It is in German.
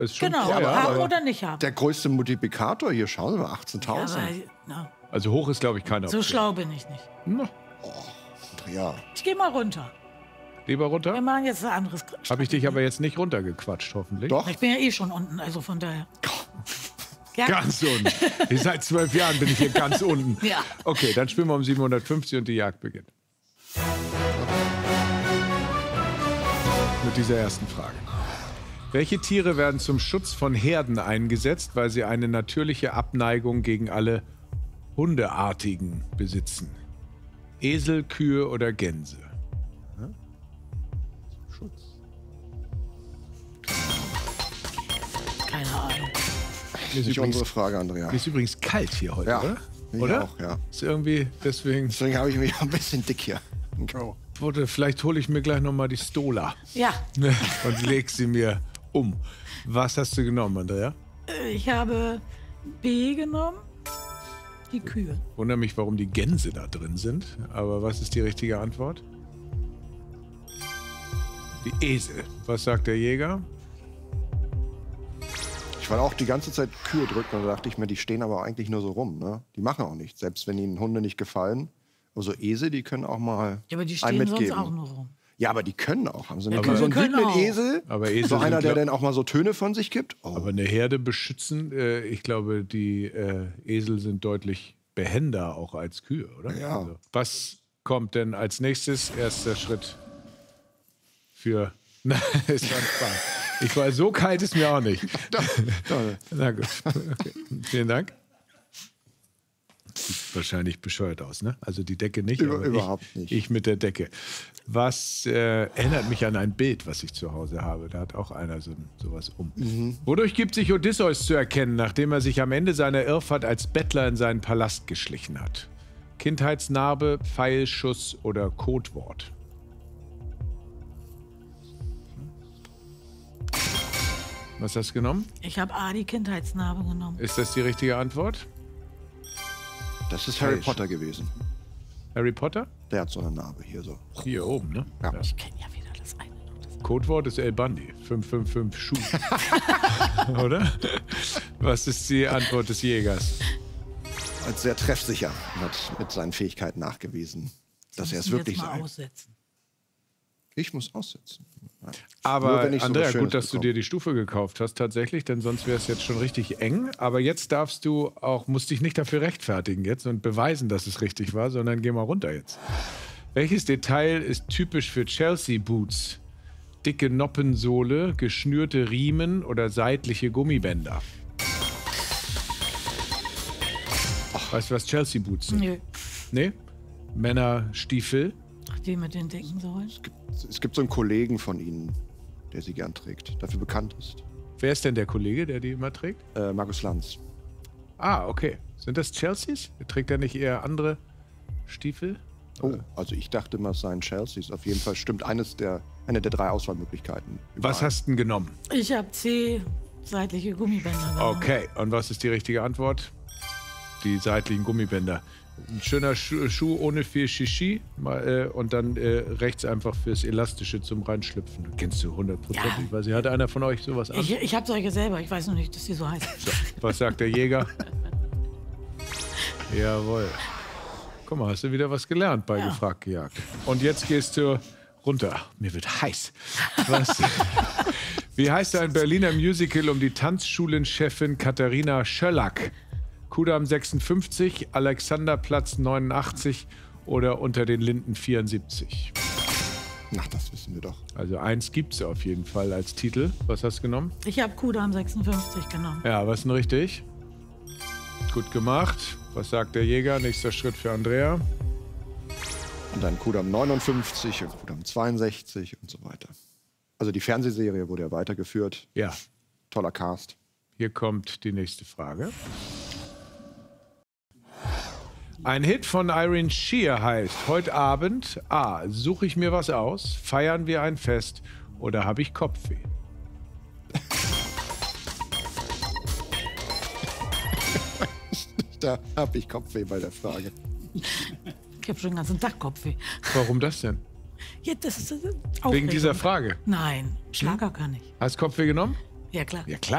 Ist schon Genau, teuer, haben aber oder nicht haben. Der größte Multiplikator, hier schauen Sie mal, 18.000. Na, also hoch ist, glaube ich, keine so Option. schlau bin ich nicht. Na, Ja. Ich gehe mal runter. lieber runter? Wir machen jetzt ein anderes. Habe ich dich aber jetzt nicht runtergequatscht, hoffentlich. Doch. Ich bin ja eh schon unten, also von daher. Ja. Ganz unten. Seit 12 Jahren bin ich hier ganz unten. Ja. Okay, dann spielen wir um 750 und die Jagd beginnt. Mit dieser ersten Frage. Welche Tiere werden zum Schutz von Herden eingesetzt, weil sie eine natürliche Abneigung gegen alle Hundeartigen besitzen? Esel, Kühe oder Gänse? Schutz. Keine Ahnung. Nicht unsere Frage, Andrea. Ist übrigens kalt hier heute, Ja, oder? ich Oder? auch, ja. Ist irgendwie deswegen. Deswegen habe ich mich ein bisschen dick hier. Warte, vielleicht hole ich mir gleich noch mal die Stola Ja, und leg sie mir um. Was hast du genommen, Andrea? ich habe B genommen. Die Kühe. Wundere mich, warum die Gänse da drin sind. Aber was ist die richtige Antwort? Die Esel. Was sagt der Jäger? Ich war auch die ganze Zeit Kühe drücken und da dachte ich mir, die stehen aber eigentlich nur so rum. Ne? Die machen auch nichts, selbst wenn ihnen Hunde nicht gefallen. Aber so Esel, die können auch mal Ja, aber die einen stehen sonst mitgeben. auch nur rum. Ja, aber die können auch. Haben sie Ja, nicht Kühe so einen können wütenden auch. Esel? Aber Esel So einer, sind, der glaub- dann auch mal so Töne von sich gibt? Oh. Aber eine Herde beschützen, ich glaube, die Esel sind deutlich behender auch als Kühe, oder? Ja. Also, was kommt denn als nächstes? Erster Schritt für... Na, ist ganz spannend. Ich war so kalt ist mir auch nicht. Na gut. Okay. Vielen Dank. Sieht wahrscheinlich bescheuert aus, ne? Also die Decke nicht, aber Überhaupt nicht. Ich mit der Decke. Was erinnert mich an ein Bild, was ich zu Hause habe. Da hat auch einer sowas um. Wodurch gibt sich Odysseus zu erkennen, nachdem er sich am Ende seiner Irrfahrt als Bettler in seinen Palast geschlichen hat? Kindheitsnarbe, Pfeilschuss oder Codewort? Was hast du genommen? Ich habe A, die Kindheitsnarbe genommen. Ist das die richtige Antwort? Das ist Harry Potter gewesen. Harry Potter? Der hat so eine Narbe hier so. Hier oben, ne? Ja. Ich kenne ja weder das eine noch das andere. Codewort ist El Bandi. 555 Schuh. Oder? Was ist die Antwort des Jägers? Als sehr treffsicher und hat mit seinen Fähigkeiten nachgewiesen, dass er es Müssen wir wirklich jetzt mal sei. aussetzen. Ich muss aussetzen. Nein. Aber Nur wenn ich so Andrea, was Schönes gut, dass du bekomme. dir die Stufe gekauft hast tatsächlich, denn sonst wäre es jetzt schon richtig eng. Aber jetzt darfst du auch, musst dich nicht dafür rechtfertigen jetzt und beweisen, dass es richtig war, sondern geh mal runter jetzt. Welches Detail ist typisch für Chelsea-Boots? Dicke Noppensohle, geschnürte Riemen oder seitliche Gummibänder? Weißt du, was Chelsea-Boots sind? Nö. Nee? Männerstiefel? Ach, die mit den dicken Sohlen. Es gibt so einen Kollegen von Ihnen, der sie gern trägt, dafür bekannt ist. Wer ist denn der Kollege, der die immer trägt? Markus Lanz. Ah, okay. Sind das Chelseas? Trägt er nicht eher andere Stiefel? Oh, also ich dachte mal, es seien Chelseas. Auf jeden Fall stimmt eine der 3 Auswahlmöglichkeiten. Was überein. hast du denn genommen? Ich habe C, seitliche Gummibänder genommen. Okay, und was ist die richtige Antwort? Die seitlichen Gummibänder. Ein schöner Schuh ohne viel Shishi und dann rechts einfach fürs Elastische zum Reinschlüpfen. Kennst du 100%? Ja. Ich weiß nicht, hat einer von euch sowas an? Ich habe solche selber, ich weiß noch nicht, dass die so heißen. So, was sagt der Jäger? Jawohl. Guck mal, hast du wieder was gelernt bei Ja. Gefragt gejagt. Und jetzt gehst du runter. Mir wird heiß. Was? Wie heißt ein Berliner Musical um die Tanzschulenchefin Katharina Schöllack? Kudamm 56, Alexanderplatz 89 oder Unter den Linden 74? Ach, das wissen wir doch. Also eins gibt es auf jeden Fall als Titel. Was hast du genommen? Ich habe Kudamm 56 genommen. Ja, was ist denn richtig? Gut gemacht. Was sagt der Jäger? Nächster Schritt für Andrea. Und dann Kudamm 59 und Kudamm 62 und so weiter. Also die Fernsehserie wurde ja weitergeführt. Ja, Toller Cast. hier kommt die nächste Frage. Ein Hit von Irene Shear heißt heute Abend A. Suche ich mir was aus? Feiern wir ein Fest? Oder habe ich Kopfweh? Da habe ich Kopfweh bei der Frage. Ich habe schon den ganzen Tag Kopfweh. Warum das denn? Ja, das ist Wegen Aufregung. dieser Frage. Nein, Schlager kann ich. Hast Kopfweh genommen? Ja, klar. Ja, klar.